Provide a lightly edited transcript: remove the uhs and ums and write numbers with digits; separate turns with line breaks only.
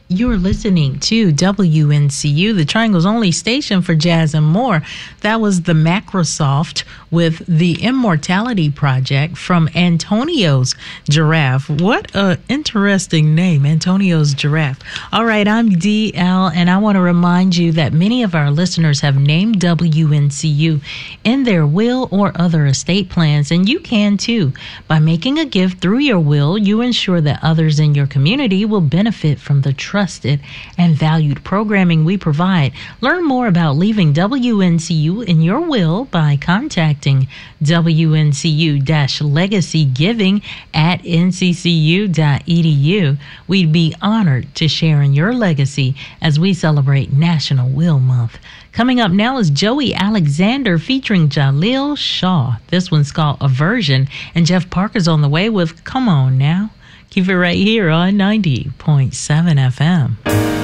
You're listening to WNCU, the Triangle's only station for jazz and more. That was the Macrosoft with the Immortality Project from Antonio's Giraffe. What a interesting name, Antonio's Giraffe. All right, I'm DL, and I want to remind you that many of our listeners have named WNCU in their will or other estate plans, and you can too. By making a gift through your will, you ensure that others in your community will benefit from the trusted and valued programming we provide. Learn more about leaving WNCU in your will by contacting WNCU-Legacy Giving at nccu.edu. We'd be honored to share in your legacy as we celebrate National Will Month. Coming up now is Joey Alexander featuring Jaleel Shaw. This one's called Aversion, and Jeff Parker's on the way with Come On Now. Keep it right here on 90.7 FM.